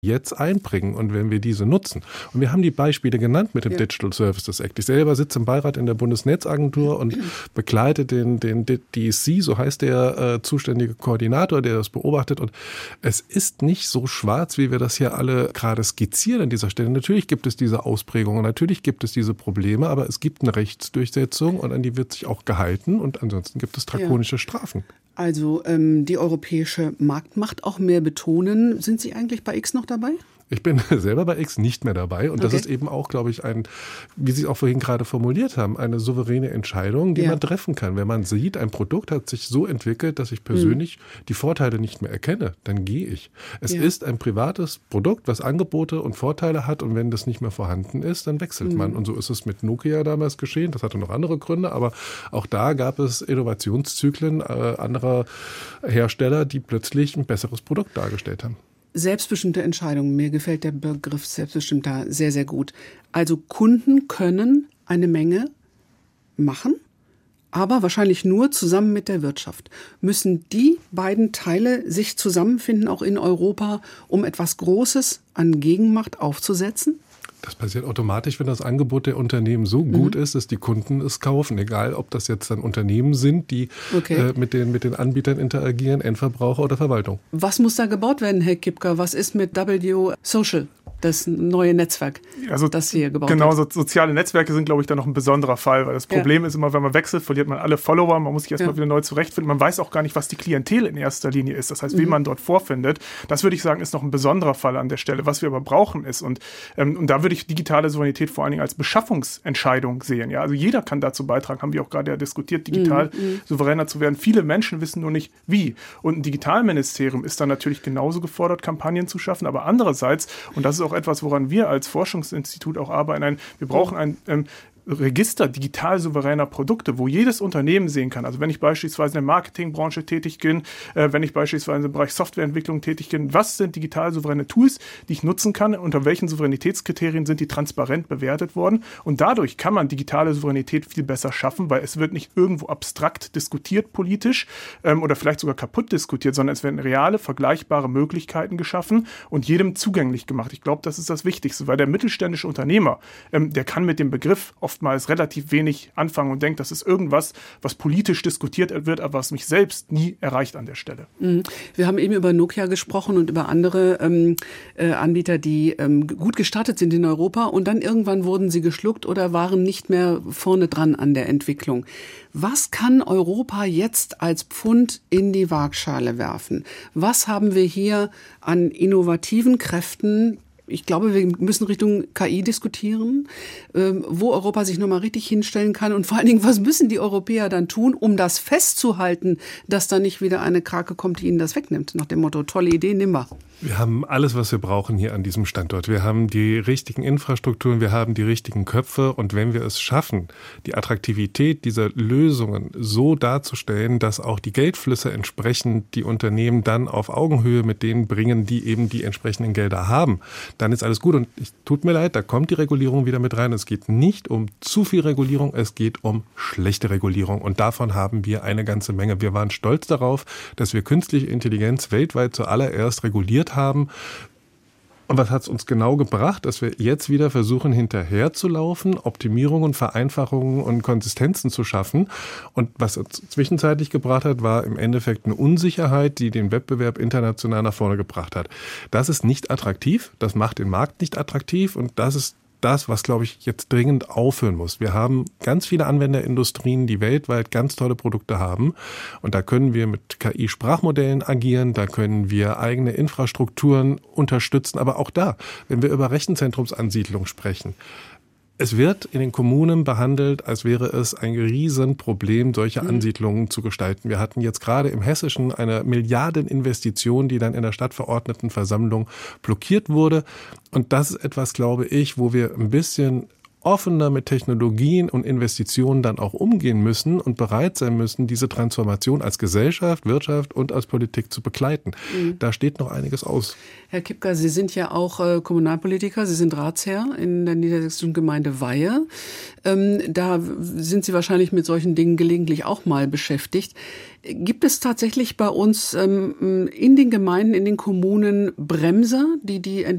jetzt einbringen und wenn wir diese nutzen. Und wir haben die Beispiele genannt mit dem Digital Services Act. Ich selber sitze im Beirat in der Bundesnetzagentur und begleite den DSC, so heißt der zuständige Koordinator, der das beobachtet. Und es ist nicht so schwarz, wie wir das hier alle gerade skizzieren an dieser Stelle. Natürlich gibt es diese Ausprägungen, natürlich gibt es diese Probleme, aber es gibt eine Rechtsdurchsetzung und an die wird sich auch gehalten und ansonsten gibt es drakonische Strafen. Also die europäische Marktmacht auch mehr betonen. Sind Sie eigentlich bei X noch dabei? Ich bin selber bei X nicht mehr dabei und das ist eben auch, glaube ich, wie Sie es auch vorhin gerade formuliert haben, eine souveräne Entscheidung, die man treffen kann. Wenn man sieht, ein Produkt hat sich so entwickelt, dass ich persönlich die Vorteile nicht mehr erkenne, dann gehe ich. Es ist ein privates Produkt, was Angebote und Vorteile hat und wenn das nicht mehr vorhanden ist, dann wechselt man. Und so ist es mit Nokia damals geschehen. Das hatte noch andere Gründe, aber auch da gab es Innovationszyklen anderer Hersteller, die plötzlich ein besseres Produkt dargestellt haben. Selbstbestimmte Entscheidungen. Mir gefällt der Begriff selbstbestimmter sehr, sehr gut. Also Kunden können eine Menge machen, aber wahrscheinlich nur zusammen mit der Wirtschaft. Müssen die beiden Teile sich zusammenfinden, auch in Europa, um etwas Großes an Gegenmacht aufzusetzen? Das passiert automatisch, wenn das Angebot der Unternehmen so gut ist, dass die Kunden es kaufen. Egal, ob das jetzt dann Unternehmen sind, die mit den Anbietern interagieren, Endverbraucher oder Verwaltung. Was muss da gebaut werden, Herr Kipker? Was ist mit W Social? Das neue Netzwerk, das hier gebaut wird. Genau, soziale Netzwerke sind, glaube ich, da noch ein besonderer Fall, weil das Problem ist immer, wenn man wechselt, verliert man alle Follower, man muss sich erstmal wieder neu zurechtfinden, man weiß auch gar nicht, was die Klientel in erster Linie ist, das heißt, wen man dort vorfindet. Das würde ich sagen, ist noch ein besonderer Fall an der Stelle. Was wir aber brauchen ist, und da würde ich digitale Souveränität vor allen Dingen als Beschaffungsentscheidung sehen. Ja? Also jeder kann dazu beitragen, haben wir auch gerade diskutiert, digital souveräner zu werden. Viele Menschen wissen nur nicht, wie. Und ein Digitalministerium ist dann natürlich genauso gefordert, Kampagnen zu schaffen, aber andererseits, und das ist auch etwas, woran wir als Forschungsinstitut auch arbeiten, wir brauchen ein Register digital souveräner Produkte, wo jedes Unternehmen sehen kann. Also wenn ich beispielsweise in der Marketingbranche tätig bin, wenn ich beispielsweise im Bereich Softwareentwicklung tätig bin, was sind digital souveräne Tools, die ich nutzen kann, unter welchen Souveränitätskriterien sind die transparent bewertet worden und dadurch kann man digitale Souveränität viel besser schaffen, weil es wird nicht irgendwo abstrakt diskutiert politisch oder vielleicht sogar kaputt diskutiert, sondern es werden reale, vergleichbare Möglichkeiten geschaffen und jedem zugänglich gemacht. Ich glaube, das ist das Wichtigste, weil der mittelständische Unternehmer, der kann mit dem Begriff oftmals relativ wenig anfangen und denkt, das ist irgendwas, was politisch diskutiert wird, aber was mich selbst nie erreicht an der Stelle. Wir haben eben über Nokia gesprochen und über andere Anbieter, die gut gestartet sind in Europa und dann irgendwann wurden sie geschluckt oder waren nicht mehr vorne dran an der Entwicklung. Was kann Europa jetzt als Pfund in die Waagschale werfen? Was haben wir hier an innovativen Kräften? Ich glaube, wir müssen Richtung KI diskutieren, wo Europa sich nochmal richtig hinstellen kann. Und vor allen Dingen, was müssen die Europäer dann tun, um das festzuhalten, dass da nicht wieder eine Krake kommt, die ihnen das wegnimmt? Nach dem Motto, tolle Idee, nimm wir. Wir haben alles, was wir brauchen hier an diesem Standort. Wir haben die richtigen Infrastrukturen, wir haben die richtigen Köpfe. Und wenn wir es schaffen, die Attraktivität dieser Lösungen so darzustellen, dass auch die Geldflüsse entsprechend die Unternehmen dann auf Augenhöhe mit denen bringen, die eben die entsprechenden Gelder haben, dann ist alles gut. Und tut mir leid, da kommt die Regulierung wieder mit rein. Es geht nicht um zu viel Regulierung, es geht um schlechte Regulierung. Und davon haben wir eine ganze Menge. Wir waren stolz darauf, dass wir künstliche Intelligenz weltweit zuallererst reguliert haben. Und was hat es uns genau gebracht, dass wir jetzt wieder versuchen, hinterherzulaufen, Optimierungen, Vereinfachungen und Konsistenzen zu schaffen. Und was uns zwischenzeitlich gebracht hat, war im Endeffekt eine Unsicherheit, die den Wettbewerb international nach vorne gebracht hat. Das ist nicht attraktiv, das macht den Markt nicht attraktiv und das ist das, was, glaube ich, jetzt dringend aufhören muss. Wir haben ganz viele Anwenderindustrien, die weltweit ganz tolle Produkte haben. Und da können wir mit KI-Sprachmodellen agieren, da können wir eigene Infrastrukturen unterstützen. Aber auch da, wenn wir über Rechenzentrumsansiedlung sprechen, es wird in den Kommunen behandelt, als wäre es ein Riesenproblem, solche Ansiedlungen zu gestalten. Wir hatten jetzt gerade im Hessischen eine Milliardeninvestition, die dann in der Stadtverordnetenversammlung blockiert wurde. Und das ist etwas, glaube ich, wo wir ein bisschen offener mit Technologien und Investitionen dann auch umgehen müssen und bereit sein müssen, diese Transformation als Gesellschaft, Wirtschaft und als Politik zu begleiten. Da steht noch einiges aus. Herr Kipka, Sie sind ja auch Kommunalpolitiker, Sie sind Ratsherr in der niedersächsischen Gemeinde Weihe. Da sind Sie wahrscheinlich mit solchen Dingen gelegentlich auch mal beschäftigt. Gibt es tatsächlich bei uns in den Gemeinden, in den Kommunen Bremser, die